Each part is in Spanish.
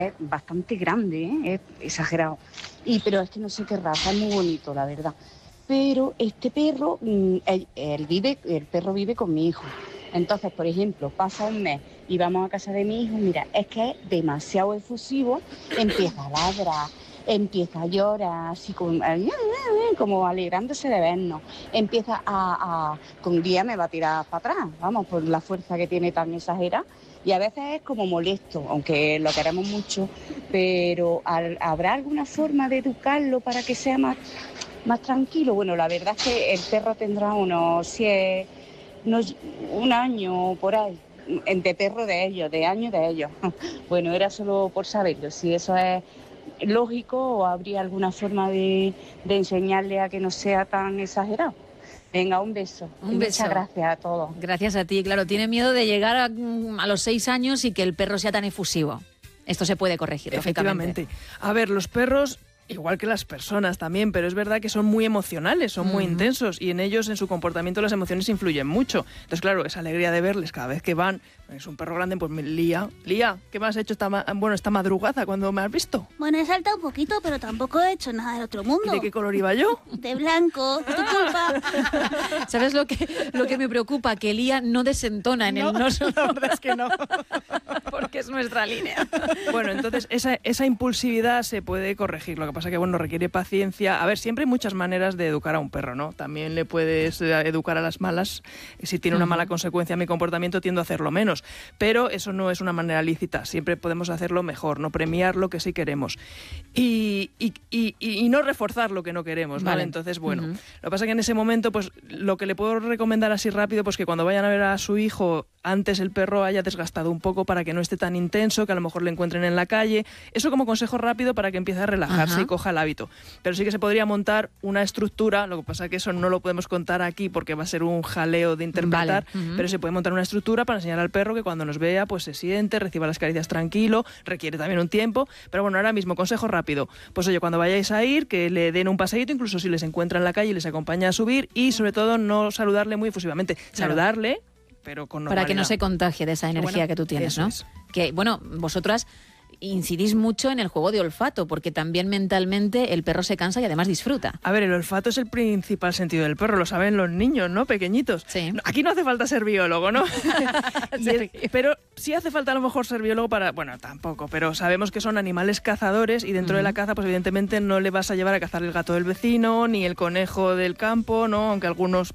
Es bastante grande, ¿eh? Es exagerado. Pero es que no sé qué raza, es muy bonito, la verdad. Pero este perro, el perro vive con mi hijo. Entonces, por ejemplo, pasa un mes y vamos a casa de mi hijo, mira, es que es demasiado efusivo, empieza a ladrar, empieza a llorar, así como alegrándose de vernos, empieza que un día me va a tirar para atrás, vamos, por la fuerza que tiene tan exagerada, y a veces es como molesto, aunque lo queremos mucho, pero ¿habrá alguna forma de educarlo para que sea más tranquilo? Bueno, la verdad es que el perro tendrá un año por ahí, de perro de ellos, de año de ellos. Bueno, era solo por saberlo, si eso es lógico o habría alguna forma de enseñarle a que no sea tan exagerado. Venga, un beso. Un beso. Muchas gracias a todos. Gracias a ti. Claro, tiene miedo de llegar a los 6 años y que el perro sea tan efusivo. Esto se puede corregir, efectivamente. A ver, los perros, igual que las personas también, pero es verdad que son muy emocionales, son muy intensos, y en ellos, en su comportamiento, las emociones influyen mucho. Entonces, claro, esa alegría de verles cada vez que van, es un perro grande, pues Lía, ¿qué me has hecho esta madrugada cuando me has visto? Bueno, he saltado un poquito, pero tampoco he hecho nada del otro mundo. ¿Y de qué color iba yo? De blanco, tu culpa. ¿Sabes lo que me preocupa? Que Lía no desentona en el no. La verdad es que no. Porque es nuestra línea. Bueno, entonces esa impulsividad se puede corregir. Lo que pasa que, bueno, requiere paciencia. A ver, siempre hay muchas maneras de educar a un perro, ¿no? También le puedes educar a las malas. Si tiene una mala consecuencia en mi comportamiento, tiendo a hacerlo menos. Pero eso no es una manera lícita. Siempre podemos hacerlo mejor, no premiar lo que sí queremos. Y no reforzar lo que no queremos, ¿vale? Entonces, bueno, lo que pasa que en ese momento, pues lo que le puedo recomendar así rápido, pues que cuando vayan a ver a su hijo, antes el perro haya desgastado un poco para que no esté tan intenso, que a lo mejor le encuentren en la calle. Eso como consejo rápido para que empiece a relajarse y coja el hábito. Pero sí que se podría montar una estructura, lo que pasa que eso no lo podemos contar aquí porque va a ser un jaleo de interpretar, pero se puede montar una estructura para enseñar al perro que cuando nos vea, pues se siente, reciba las caricias tranquilo, requiere también un tiempo, pero bueno, ahora mismo, consejo rápido, pues oye, cuando vayáis a ir, que le den un paseíto, incluso si les encuentra en la calle y les acompaña a subir, y sobre todo no saludarle muy efusivamente, saludarle, pero con normalidad. Para que no se contagie de esa energía que tú tienes, ¿no? Es. Que, bueno, vosotras incidís mucho en el juego de olfato, porque también mentalmente el perro se cansa y además disfruta. A ver, el olfato es el principal sentido del perro, lo saben los niños, ¿no? Pequeñitos. Sí. Aquí no hace falta ser biólogo, ¿no? Pero sí hace falta a lo mejor ser biólogo para... Bueno, tampoco, pero sabemos que son animales cazadores y dentro de la caza, pues evidentemente no le vas a llevar a cazar el gato del vecino, ni el conejo del campo, ¿no? Aunque algunos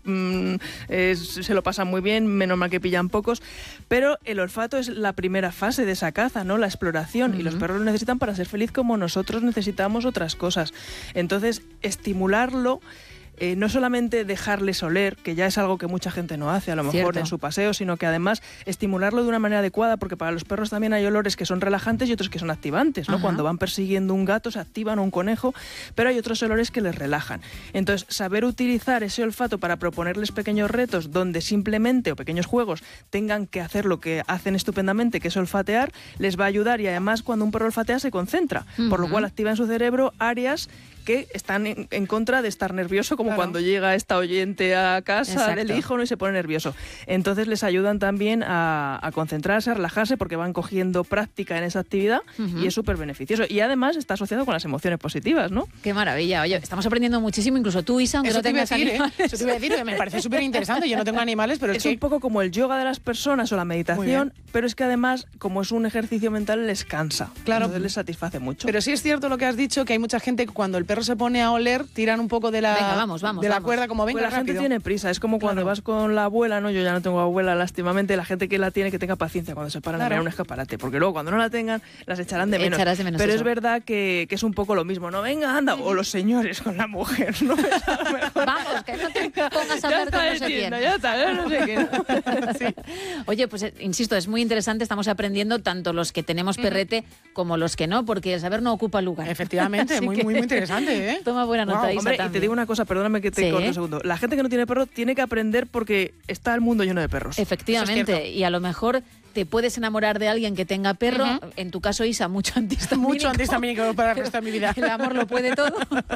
se lo pasan muy bien, menos mal que pillan pocos. Pero el olfato es la primera fase de esa caza, ¿no? La exploración. Y los perros lo necesitan para ser feliz como nosotros necesitamos otras cosas. Entonces, estimularlo, no solamente dejarles oler, que ya es algo que mucha gente no hace, a lo mejor en su paseo, sino que además estimularlo de una manera adecuada, porque para los perros también hay olores que son relajantes y otros que son activantes, ¿no? Cuando van persiguiendo un gato se activan, o un conejo, pero hay otros olores que les relajan. Entonces, saber utilizar ese olfato para proponerles pequeños retos donde simplemente, o pequeños juegos, tengan que hacer lo que hacen estupendamente, que es olfatear, les va a ayudar, y además cuando un perro olfatea se concentra, por lo cual activa en su cerebro áreas que están en contra de estar nervioso, como cuando llega esta oyente a casa del hijo, ¿no? Y se pone nervioso. Entonces les ayudan también a concentrarse, a relajarse, porque van cogiendo práctica en esa actividad y es súper beneficioso. Y además está asociado con las emociones positivas, ¿no? Qué maravilla. Oye, estamos aprendiendo muchísimo, incluso tú, Isa, aunque eso no tengas animales. Eso te iba a decir, que me parece súper interesante. Yo no tengo animales, pero es un poco como el yoga de las personas o la meditación, pero es que además, como es un ejercicio mental, les cansa. Claro. Entonces les satisface mucho. Pero sí es cierto lo que has dicho, que hay mucha gente que cuando el perro se pone a oler, tiran un poco de la, la cuerda, como venga, pues la gente tiene prisa, es como cuando vas con la abuela, ¿no? Yo ya no tengo abuela, lástimamente, la gente que la tiene, que tenga paciencia cuando se paran a mirar un escaparate, porque luego cuando no la tengan, las echarán de menos. Pero eso. Es verdad que es un poco lo mismo, ¿no? Venga, anda, o los señores con la mujer, ¿no? Vamos, que no te pongas a hablar con no sé quién. Ya está, no sé qué. Sí. Oye, pues insisto, es muy interesante, estamos aprendiendo tanto los que tenemos perrete como los que no, porque el saber no ocupa lugar. Efectivamente, muy interesante, ¿eh? Toma buena nota, Isa, hombre, también. Y te digo una cosa, perdóname que te corte un segundo. La gente que no tiene perro tiene que aprender porque está el mundo lleno de perros. Efectivamente, y a lo mejor te puedes enamorar de alguien que tenga perro. En tu caso, Isa, mucho antihistamínico. Mucho antihistamínico para el resto de mi vida. El amor lo puede todo.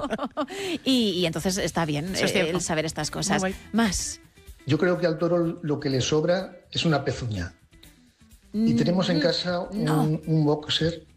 y entonces está bien el saber estas cosas. Más. Yo creo que al toro lo que le sobra es una pezuña. Y tenemos en casa un boxer